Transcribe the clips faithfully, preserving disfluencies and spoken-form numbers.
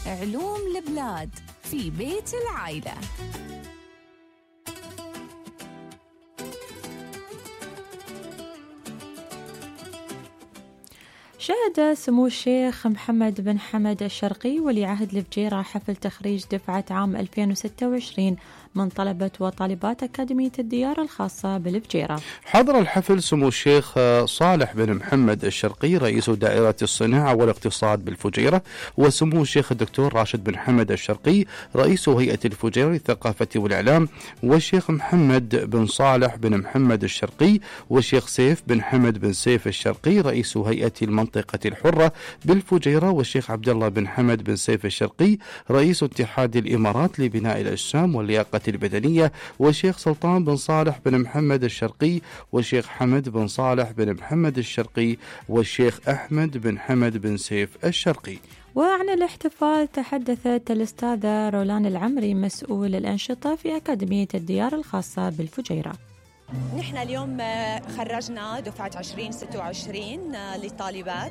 علوم البلاد في بيت العائلة. شهد سمو الشيخ محمد بن حمد الشرقي ولي عهد الفجيرة حفل تخريج دفعة عام ألفين وستة وعشرين من طلبة وطالبات أكاديمية الديار الخاصة بالفجيرة. حضر الحفل سمو الشيخ صالح بن محمد الشرقي رئيس دائرة الصناعة والاقتصاد بالفجيرة، وسمو الشيخ الدكتور راشد بن حمد الشرقي رئيس هيئة الفجيرة للثقافة والإعلام، والشيخ محمد بن صالح بن محمد الشرقي، والشيخ سيف بن حمد بن سيف الشرقي رئيس هيئة المنطقة الحرة بالفجيرة، والشيخ عبد الله بن حمد بن سيف الشرقي رئيس اتحاد الإمارات لبناء الأجسام واللياقة البدنية، والشيخ سلطان بن صالح بن محمد الشرقي، والشيخ حمد بن صالح بن محمد الشرقي، والشيخ أحمد بن حمد بن سيف الشرقي. وعن الاحتفال تحدثت الأستاذة رولان العمري مسؤول الأنشطة في أكاديمية الديار الخاصة بالفجيرة. نحن اليوم خرجنا دفعة عشرين ستة وعشرين للطالبات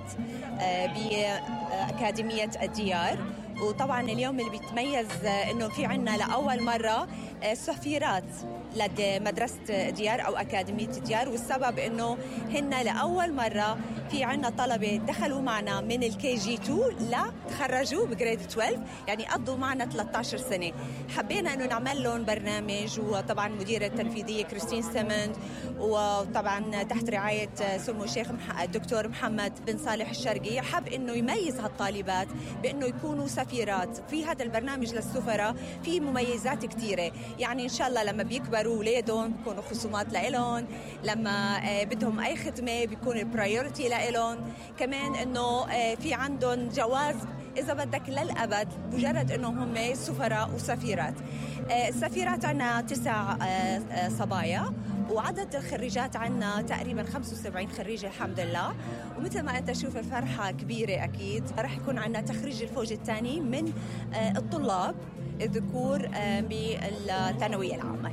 بأكاديمية الديار، وطبعا اليوم اللي بيتميز انه في عنا لأول مرة سفيرات لدى مدرسة ديار أو أكاديمية ديار، والسبب انه هن لأول مرة في عنا طلبة دخلوا معنا من الكي جي اثنين لا تخرجوا بجريد اثني عشر، يعني قضوا معنا ثلاثة عشر سنة. حبينا انه نعمل لهم برنامج، وطبعا مديرة التنفيذية كريستين سيمند، وطبعا تحت رعاية سمو الشيخ الدكتور محمد بن صالح الشرقي، حب انه يميز هالطالبات بانه يكونوا سفيرات. في هذا البرنامج للسفراء في مميزات كثيرة، يعني ان شاء الله لما بيكبروا اولادهم بيكونوا خصومات لإلهم، لما بدهم اي خدمة بيكون البرايورتي لإلهم، كمان انه في عندهم جواز إذا بدك للأبد مجرد أنهم هم سفراء وسفيرات. السفيرات عنا تسع صبايا، وعدد الخريجات عنا تقريبا خمسة وسبعين خريجة الحمد لله. ومثل ما أنت شوف الفرحة كبيرة، أكيد رح يكون عنا تخريج الفوج الثاني من الطلاب الذكور بالثانوية العامة.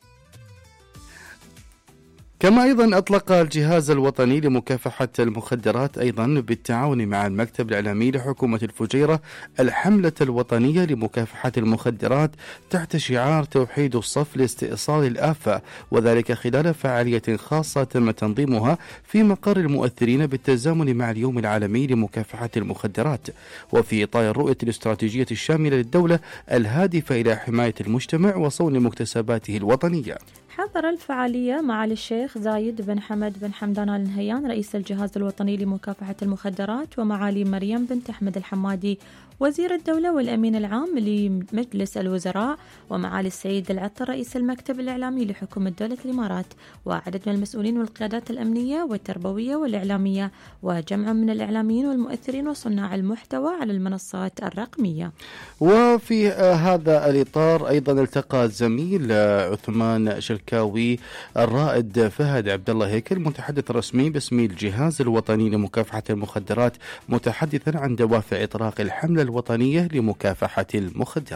كما أيضا أطلق الجهاز الوطني لمكافحة المخدرات أيضا بالتعاون مع المكتب الإعلامي لحكومة الفجيرة الحملة الوطنية لمكافحة المخدرات تحت شعار توحيد الصف لاستئصال الآفة، وذلك خلال فعالية خاصة تم تنظيمها في مقر المؤثرين بالتزامن مع اليوم العالمي لمكافحة المخدرات، وفي إطار الرؤية الاستراتيجية الشاملة للدولة الهادفة إلى حماية المجتمع وصون مكتسباته الوطنية. حضر الفعالية معالي الشيخ زايد بن حمد بن حمدان آل نهيان رئيس الجهاز الوطني لمكافحة المخدرات، ومعالي مريم بنت أحمد الحمادي وزير الدولة والأمين العام لمجلس الوزراء، ومعالي السيد العطر رئيس المكتب الإعلامي لحكومة دولة الإمارات، وعدد من المسؤولين والقيادات الأمنية والتربوية والإعلامية، وجمع من الإعلاميين والمؤثرين وصناع المحتوى على المنصات الرقمية. وفي هذا الإطار أيضا التقى الزميل عثمان شلكاوي الرائد فهد عبد الله هيكل متحدث رسمي باسم الجهاز الوطني لمكافحة المخدرات، متحدثا عن دوافع إطلاق الحملة الوطنية لمكافحة المخدرات.